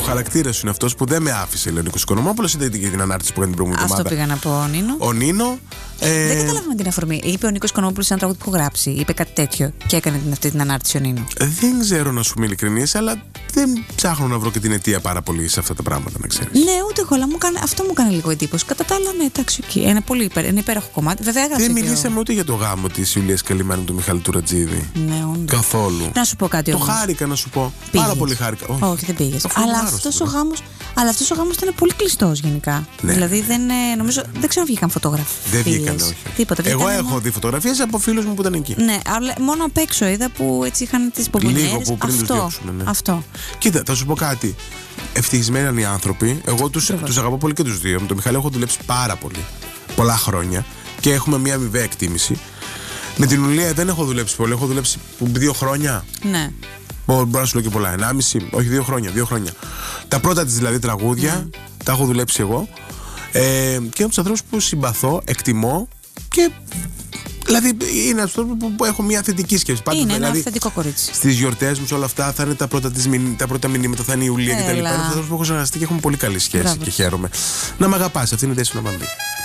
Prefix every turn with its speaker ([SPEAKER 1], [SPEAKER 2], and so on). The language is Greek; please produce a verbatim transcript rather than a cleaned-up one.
[SPEAKER 1] χαρακτήρας σου είναι αυτός που δεν με άφησε, λέει ο Νίκος Οικονομόπουλος. Είδατε και την ανάρτηση που έκανε την προηγούμενη εβδομάδα.
[SPEAKER 2] Αυτό πήγα να πω, ο Νίνο.
[SPEAKER 1] Ο Νίνο. Ε...
[SPEAKER 2] Δεν καταλάβαμε την αφορμή. Είπε ο Νίκος Οικονομόπουλος ένα τραγούδι που έχω γράψει. Είπε κάτι τέτοιο και έκανε την, αυτή την ανάρτηση ο Νίνο.
[SPEAKER 1] Δεν ξέρω να σου είμαι ειλικρινής, αλλά δεν ψάχνω να βρω και την αιτία πάρα πολύ σε αυτά τα πράγματα, να ξέρεις.
[SPEAKER 2] Ναι, ούτε εγώ, αλλά μου κάνε, αυτό μου κάνει λίγο εντύπωση. Κατά τα άλλα, ναι, εντάξει, okay. Είναι πολύ υπέρ, είναι υπέροχο κομμάτι. Βέβαια, έγραψε.
[SPEAKER 1] Δεν μιλήσαμε ο... ούτε για το γάμο της Ιουλίας Καλυμάνου του Μιχάλη Τουρατζίδη.
[SPEAKER 2] Ναι, όντως.
[SPEAKER 1] Καθόλου.
[SPEAKER 2] Να σου πω κάτι όμως.
[SPEAKER 1] Το χάρηκα να σου πω.
[SPEAKER 2] Πήγες.
[SPEAKER 1] Πάρα πολύ χάρηκα.
[SPEAKER 2] Όχι, Όχι δεν πήγες. Αλλά αυτός ο γάμος, αλλά αυτός ο γάμος ήταν πολύ κλειστός γενικά.
[SPEAKER 1] Ναι.
[SPEAKER 2] Δηλαδή δεν, νομίζω, δεν ξέρω αν βγήκαν φωτογραφίες.
[SPEAKER 1] Δεν βγήκαν, όχι.
[SPEAKER 2] Τίποτα.
[SPEAKER 1] Εγώ
[SPEAKER 2] βγήκαν,
[SPEAKER 1] έχω δει φωτογραφίες από φίλους μου που ήταν εκεί.
[SPEAKER 2] Ναι, αλλά μόνο απ' έξω είδα που έτσι είχαν τις μπομπονιέρες.
[SPEAKER 1] Λίγο που πριν
[SPEAKER 2] αυτό,
[SPEAKER 1] τους διώξουν, ναι.
[SPEAKER 2] Αυτό.
[SPEAKER 1] Κοίτα, θα σου πω κάτι. Ευτυχισμένοι είναι οι άνθρωποι. Εγώ τους, τους αγαπώ πολύ και τους δύο. Με τον Μιχάλη έχω δουλέψει πάρα πολύ. Πολλά χρόνια. Και έχουμε μια αμοιβαία εκτίμηση. Με την Ιουλία δεν έχω δουλέψει πολύ. Έχω δουλέψει δύο χρόνια.
[SPEAKER 2] Ναι.
[SPEAKER 1] Μπορώ να σου λέω και πολλά. Ενάμιση, όχι δύο χρόνια. Δύο χρόνια. Τα πρώτα της δηλαδή τραγούδια mm. τα έχω δουλέψει εγώ. Ε, και είναι από τους ανθρώπους που συμπαθώ, εκτιμώ και. Δηλαδή είναι αυτό που, που έχω μια θετική σκέψη. Πάντως,
[SPEAKER 2] είναι
[SPEAKER 1] δηλαδή,
[SPEAKER 2] ένα θετικό κορίτσι.
[SPEAKER 1] Στις γιορτές μου, σε όλα αυτά θα είναι τα πρώτα, της, τα πρώτα μηνύματα, θα είναι η Ιουλία κτλ. Είναι άνθρωπος που έχω συνεργαστεί και έχουμε πολύ καλή σχέση. Μπράβο. Και χαίρομαι. Να μ' αγαπάς, αυτή είναι η θέση να μ' μπει.